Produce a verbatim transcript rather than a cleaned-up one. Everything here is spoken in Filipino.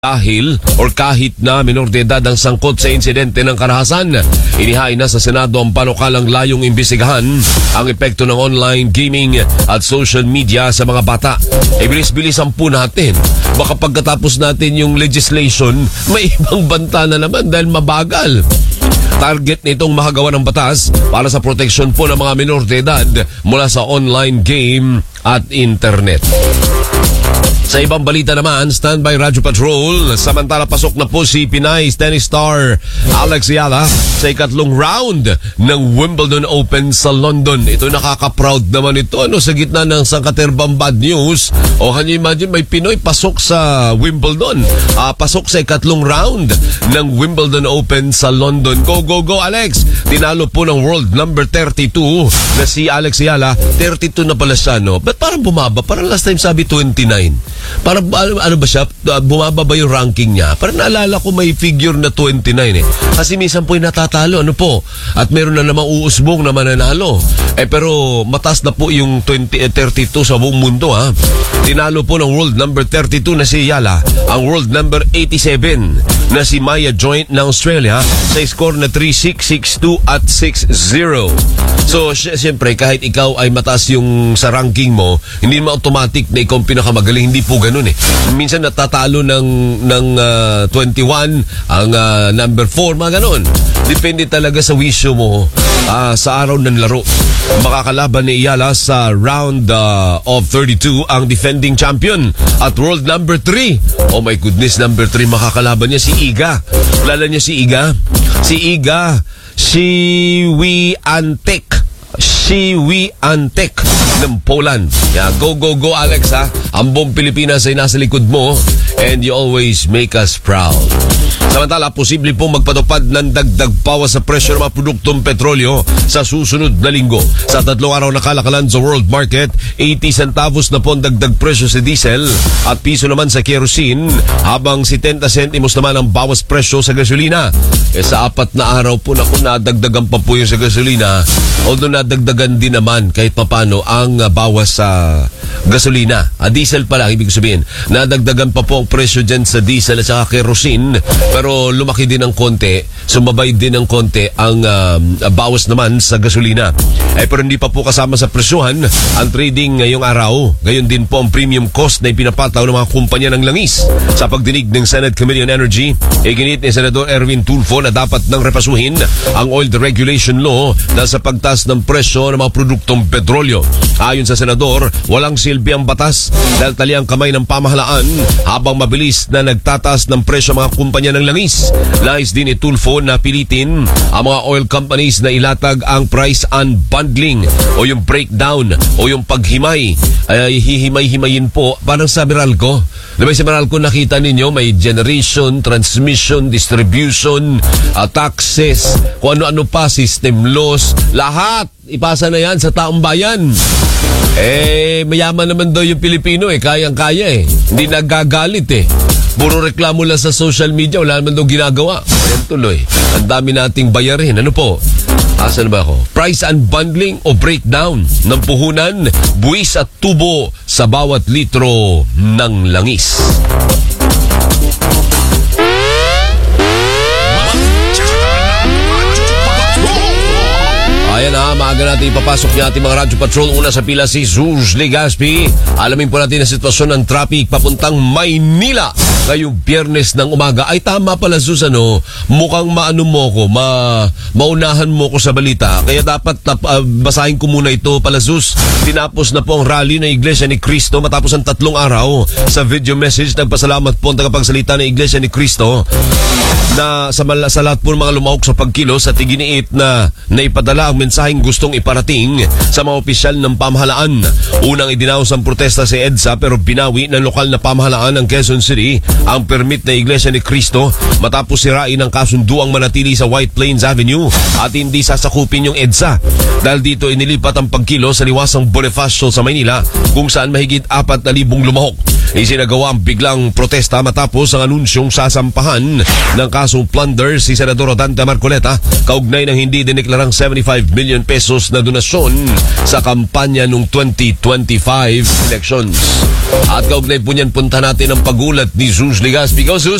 Dahil or kahit na minor de edad ang sangkot sa insidente ng karahasan, inihain na sa Senado ang panukalang layong imbestigahan ang epekto ng online gaming at social media sa mga bata. E bilis-bilisan po natin. Baka pagkatapos natin yung legislation, may ibang banta na naman dahil mabagal. Target nitong makagawa ng batas para sa proteksyon po ng mga minor de edad mula sa online game at internet. Sa ibang balita naman, standby Radyo Patrol. Samantala pasok na po si Pinay tennis star Alex Ayala sa ikatlong round ng Wimbledon Open sa London. Ito nakaka-proud naman ito. Ano, sa gitna ng sangkaterbang bad news. O can you imagine, may Pinoy pasok sa Wimbledon. Uh, pasok sa ikatlong round ng Wimbledon Open sa London. Go, go, go, Alex! Tinalo po ng world number thirty-two na si Alex Ayala. thirty-two na pala siya, no? Ba't parang bumaba? Parang last time sabi twenty-nine. Parang ano ba siya, bumaba ba yung ranking niya? Parang naalala ko may figure na twenty-nine eh. Kasi minsan po yung natatalo, ano po? At meron na namang uusbong na mananalo. Eh pero mataas na po yung twenty, eh, thirty-two sa buong mundo, ha? Tinalo po ng world number thirty-two na si Ayala ang world number eighty-seven na si Maya Joint ng Australia sa score na three six, six two at six zero. So, siyempre, kahit ikaw ay mataas yung sa ranking mo, hindi naman automatic na ikaw ang pinakamagaling. Hindi po ganun eh. Minsan natatalo ng, ng uh, twenty-one ang uh, number four, mga ganun. Depende talaga sa wisyo mo uh, sa araw ng laro. Makakalaban ni Ayala sa round uh, of thirty-two ang defending champion at world number three. Oh my goodness, number three makakalaban niya si Iga. Kilala niya si Iga? Si Iga, si Swiatek. Swiatek ng Poland. Yeah, go, go, go, Alex, ha? Ang buong Pilipinas ay nasa likod mo and you always make us proud. Samantala, posible pong magpatupad ng dagdag pawas sa presyo ng mga produktong petrolyo sa susunod na linggo. Sa tatlong araw na kalakalan sa world market, eighty centavos na po ang dagdag presyo sa diesel at piso naman sa kerosene, habang seventy centimos naman ang bawas presyo sa gasolina. E sa apat na araw po na kung nadagdagan pa po yung sa gasolina, although nadagdagan din naman kahit papano ang uh, bawas sa gasolina. Ah, diesel pa lang, ibig sabihin. Nadagdagan pa po ang presyo dyan sa diesel at saka kerosene, pero lumaki din ng konti, sumabay din ng konti ang uh, bawas naman sa gasolina. Eh, pero hindi pa po kasama sa presyohan ang trading ngayong araw. Gayon din po ang premium cost na ipinapataw ng mga kumpanya ng langis. Sa pagdinig ng Senate Committee on Energy, iginit ni Senador Erwin Tulfo na dapat nang repasuhin ang oil deregulation law dahil sa pagtaas ng presyo ng mga produktong petrolyo. Ayon sa Senador, walang silbi ang batas dahil tali ang kamay ng pamahalaan habang mabilis na nagtataas ng presyo mga kumpanya ng langis. Nais din ni Tulfo na pilitin ang mga oil companies na ilatag ang price unbundling o yung breakdown o yung paghimay. Ay hihimay-himayin po. Parang sa Meralco. Diba sa Meralco nakita ninyo may generation, transmission, distribution, uh, taxes, kung ano-ano pa, system loss, lahat ipasa na yan sa taong bayan. Eh, mayaman naman daw yung Pilipino eh, kayang-kaya eh. Hindi nagagalit eh. Puro reklamo lang sa social media, wala naman daw ginagawa. Ayan tuloy. Ang dami nating bayarin. Ano po? Asan ba ako? Price unbundling o breakdown ng puhunan, buwis at tubo sa bawat litro ng langis. Ayan ha, maaga natin ipapasok niya ating mga Radyo Patrol. Una sa pila si Zuz Legaspi. Alamin po natin ang sitwasyon ng traffic papuntang Maynila ngayong Biyernes ng umaga. Ay tama pala Zuz, ano, mukhang maano mo ko, ma, maunahan mo ko sa balita. Kaya dapat uh, basahin ko muna ito pala Zuz. Tinapos na po ang rally ng Iglesia ni Cristo matapos ang tatlong araw. Sa video message, nagpasalamat po ang tagapagsalita ng Iglesia ni Cristo na sa, sa lahat po ng mga lumahok sa pagkilos at iginiit na naipadala ang mensaheng gustong iparating sa mga opisyal ng pamahalaan. Unang idinaos ang protesta si EDSA pero binawi ng lokal na pamahalaan ng Quezon City ang permit na Iglesia ni Cristo matapos sirain ang kasunduang manatili sa White Plains Avenue at hindi sasakupin yung EDSA. Dahil dito inilipat ang pagkilos sa liwasang Bonifacio sa Maynila kung saan mahigit apat na libong lumahok. Isinagawa ang biglang protesta matapos ang anunsyong sasampahan ng kasong plunder si Senador Dante Marcoleta kaugnay ng hindi dineklarang seventy-five million pesos na donasyon sa kampanya noong twenty twenty-five elections. At kaugnay po niyan, punta natin ang pagulat ni Zeus Legaspi. Go, Zeus!